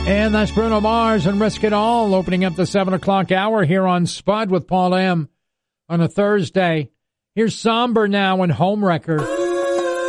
And that's Bruno Mars and Risk It All, opening up the 7 o'clock hour here on Spud with Paul M. on a Thursday. Here's Somber now and Homewrecker.